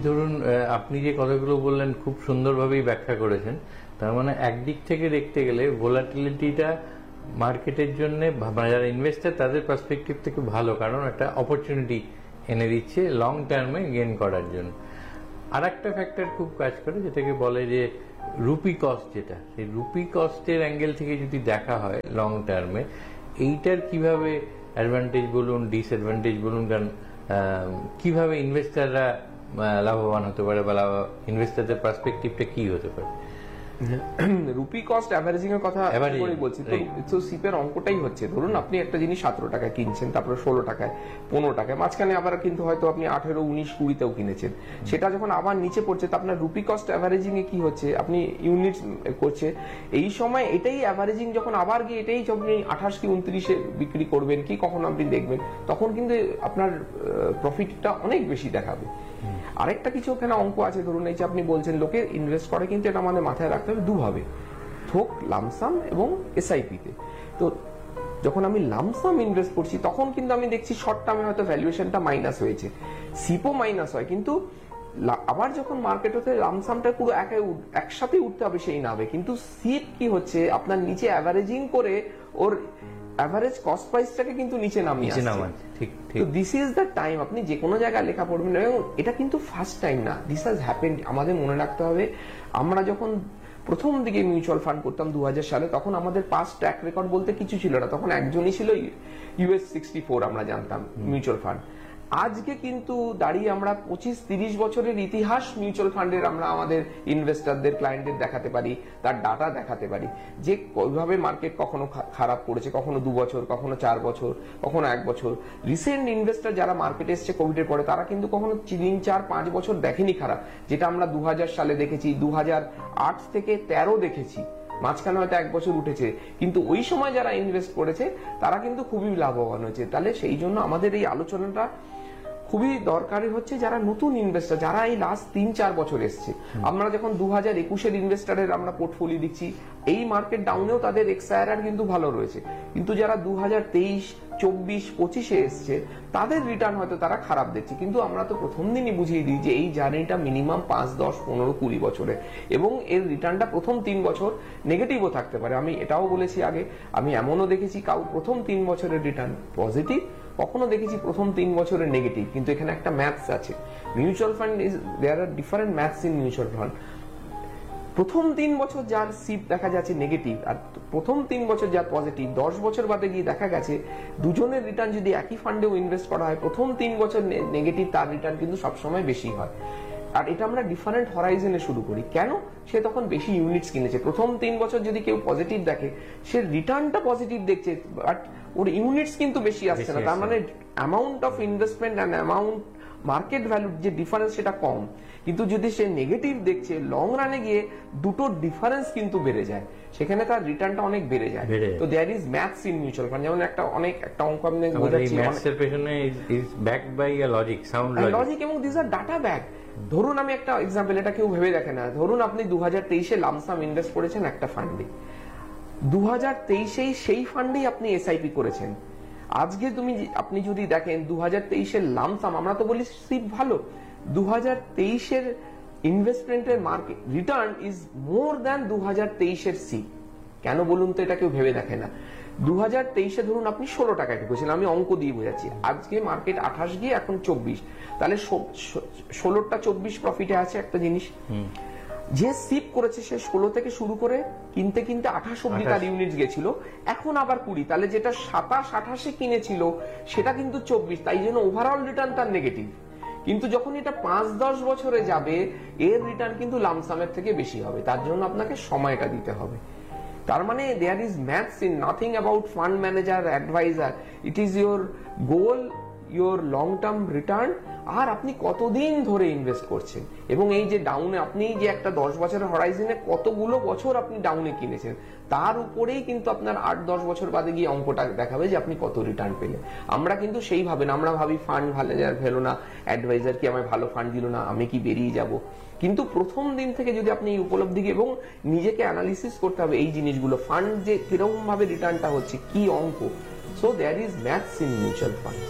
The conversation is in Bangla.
ধরুন আপনি যে কথাগুলো বললেন খুব সুন্দরভাবেই ব্যাখ্যা করেছেন। তার মানে একদিক থেকে দেখতে গেলে ভোলাটিলিটিটা মার্কেটের জন্য যারা ইনভেস্টার তাদের পার্সপেক্টিভ থেকে ভালো, কারণ একটা অপরচুনিটি এনে দিচ্ছে লং টার্মে গেইন করার জন্য। আর একটা ফ্যাক্টর খুব কাজ করে যেটাকে বলে যে রুপি কস্ট, যেটা সেই রুপি কস্টের অ্যাঙ্গেল থেকে যদি দেখা হয় লং টার্মে, এইটার কিভাবে অ্যাডভান্টেজ বলুন ডিসঅ্যাডভান্টেজ বলুন, কারণ কিভাবে ইনভেস্টাররা লাভবান হতে পারে বা ইনভেস্টারদের পার্সপেক্টিভটা কি হতে পারে। রুপি কস্ট অ্যাভারেজিং এর কথা বলছি, তো সিপের অঙ্কটাই হচ্ছে, ধরুন আপনি একটা জিনিস 17 টাকায় কিনছেন, তারপরে 16 টাকায়, 15 টাকায়, মাঝখানে আবার কিন্তু হয়তো আপনি 18, 19, 20তেও কিনেছেন, সেটা যখন আবার নিচে পড়ছে, তো আপনার রুপি কস্ট অ্যাভারেজিং এ কি হচ্ছে, আপনি ইউনিট করছে, এই সময় এটাই অ্যাভারেজিং যখন আবার গিয়ে এটাই আপনি 28 কি 29-এ বিক্রি করবেন কি কখন আপনি দেখবেন, তখন কিন্তু আপনার প্রফিটটা অনেক বেশি দেখাবে। আরেকটা কিছু ওখানে অঙ্ক আছে, ধরুন এই যে আপনি বলছেন লোকে ইনভেস্ট করে, কিন্তু এটা আমাদের মাথায় রাখতে হবে দুভাবে, থোক লামসাম এবং এসআইপি তে। তো যখন আমি লামসাম ইনভেস্ট করছি তখন কিন্তু আমি দেখছি শর্ট টার্মে হয়তো ভ্যালুয়েশনটা মাইনাস হয়েছে, সিপও মাইনাস হয়, কিন্তু আবার যখন মার্কেট হতে লামসামটা পুরো একসাথে উঠতে হবে সেই নামে, কিন্তু সিপ কি হচ্ছে আপনার নিচে অ্যাভারেজিং করে ওর অ্যাভারেজ কস্ট প্রাইসটাকে কিন্তু নিচে নামিয়ে আসছে। ঠিক তো দিস ইজ দ্য টাইম, আপনি যে কোনো জায়গায় লেখা পড়বেন, এবং এটা কিন্তু ফার্স্ট টাইম না, দিস হ্যাজ হ্যাপেন্ড। আমাদের মনে রাখতে হবে, আমরা যখন প্রথম দিকে মিউচুয়াল ফান্ড করতাম 2000 সালে, তখন আমাদের পাস্ট ট্র্যাক রেকর্ড বলতে কিছু ছিল না, তখন একজনই ছিল US 64 আমরা জানতাম মিউচুয়াল ফান্ড। আজকে কিন্তু দাঁড়িয়ে আমরা 25-30 বছরের ইতিহাস মিউচুয়াল ফান্ডের আমরা আমাদের ইনভেস্টরদের ক্লায়েন্টদের দেখাতে পারি, তার ডাটা দেখাতে পারি যে ওইভাবে মার্কেট কখনো খারাপ করেছে, কখনো 2 বছর, কখনো 4 বছর, কখনো 1 বছর। রিসেন্ট ইনভেস্টর যারা মার্কেটে এসছে কোভিডের পরে, তারা কিন্তু কখনো 3, 4, 5 বছর দেখেনি খারাপ, যেটা আমরা 2000 সালে দেখেছি, 2008 থেকে 13 দেখেছি, মাঝখানে হয়তো 1 বছর উঠেছে, কিন্তু ওই সময় যারা ইনভেস্ট করেছে তারা কিন্তু খুবই লাভবান হয়েছে। তাহলে সেই জন্য আমাদের এই আলোচনাটা খুবই দরকারি হচ্ছে, যারা নতুন ইনভেস্টর, যারা এই লাস্ট 3-4 বছর এসছে। আমরা যখন 2021-এর ইনভেস্টারের আমরা পোর্টফোলিও দিচ্ছি, এই মার্কেট ডাউনেও তাদের এক্সআইআর কিন্তু ভালো রয়েছে, কিন্তু যারা 2023, 24, 25-এ এসছে তাদের রিটার্ন হয়তো তারা খারাপ দিচ্ছে। কিন্তু আমরা তো প্রথম দিনই বুঝিয়ে দিই যে এই জার্নিটা মিনিমাম 5, 10, 15, 20 বছরে, এবং এর রিটার্নটা প্রথম 3 বছর নেগেটিভও থাকতে পারে। আমি এটাও বলেছি আগে, আমি এমনও দেখেছি কাউ প্রথম 3 বছরের রিটার্ন পজিটিভ, কখনো দেখেছি প্রথম 3 বছরের নেগেটিভ। কিন্তু এখানে একটা ম্যাথস আছে, mutual fund is there R different maths in mutual fund. প্রথম 3 বছর যার সিপ দেখা যাচ্ছে নেগেটিভ, আর প্রথম 3 বছর যার পজিটিভ, 10 বছর বাদে গিয়ে দেখা গেছে দুজনের রিটার্ন যদি একই ফান্ডেও ইনভেস্ট করা হয়, প্রথম 3 বছর নেগেটিভ, তার রিটার্ন কিন্তু সবসময় বেশি হয়। আর এটা আমরা ডিফারেন্ট হরাইজনে শুরু করি, কেন? সে তখন বেশি ইউনিটস কিনেছে। প্রথম 3 বছর যদি কেউ পজিটিভ দেখে, সে রিটার্নটা পজিটিভ দেখছে, বাট ওর ইউনিটস কিন্তু বেশি আসছে না, তার মানে amount of investment and amount market ভ্যালুর যে ডিফারেন্স সেটা কম। কিন্তু যদি সে নেগেটিভ দেখছে, লং রানে গিয়ে দুটোর ডিফারেন্স কিন্তু বেড়ে যায়, সেখানে তার রিটার্নটা অনেক বেড়ে যায়। তো there is maths in mutual fund. যেমন একটা অঙ্ক আমি বোঝাচ্ছি, ম্যাথসের পেছনে is backed by a logic, sound logic, এবং দিস আর ডাটা ব্যাক। ধরুন আমি একটা এক্সাম্পল, এটা কেউ ভেবে দেখে না, ধরুন আপনি 2023-এ লামসাম ইনভেস্ট করেছেন একটা ফান্ডে, 2023-এই সেই ফান্ডেই আপনি এসআইপি করেছেন। আজকে আপনি যদি দেখেন 2023-এর লামসাম, আমরা তো বলি সিপ ভালো, 2023-এর ইনভেস্টমেন্টের market return is more than 2023-এর sheep. কেন বলুন তো? এটা কেউ ভেবে দেখে না। 2023-এ ধরুন আপনি 16 টাকায় ঢুকেছিলেন, আমি অঙ্ক দিয়ে বোঝাচ্ছি, আজকে মার্কেট 28 গিয়ে এখন 24, তাহলে 16টা 24 প্রফিটে আছে একটা জিনিস। যে সিপ করেছে সে 16 থেকে শুরু করে কিনতে কিনতে 28 অব্দি তার ইউনিট গেছিল, এখন আবার 20, তাহলে যেটা 27-28-এ কিনেছিল সেটা কিন্তু 24, তাই জন্য ওভারঅল রিটার্ন তার নেগেটিভ। কিন্তু যখন এটা 5-10 বছরে যাবে, এর রিটার্ন কিন্তু লামসামের থেকে বেশি হবে, তার জন্য আপনাকে সময়টা দিতে হবে। তার মানে there is maths in nothing about fund manager, adviser, it is your goal, your long term return, আর আপনি কতদিন ধরে ইনভেস্ট করছেন, এবং এই যে ডাউনে আপনি যে একটা 10 বছরের হরাইজনে কতগুলো বছর আপনি ডাউনে কিনেছেন, তার উপরেই কিন্তু আপনার 8-10 বছর বাদে গিয়ে অঙ্কটা দেখাবে যে আপনি কত রিটার্ন পেলেন। আমরা কিন্তু সেইভাবে না, আমরা ভাবি ফান্ড ভালো ভেলো না, অ্যাডভাইজার কি আমায় ভালো ফান্ড দিল না, আমি কি বেরিয়ে যাব। কিন্তু প্রথম দিন থেকে যদি আপনি উপলব্ধি এবং নিজেকে অ্যানালিসিস করতে হবে এই জিনিসগুলো, ফান্ড যে কিরকম ভাবে রিটার্নটা হচ্ছে, কি অঙ্ক। So there is maths in mutual fund.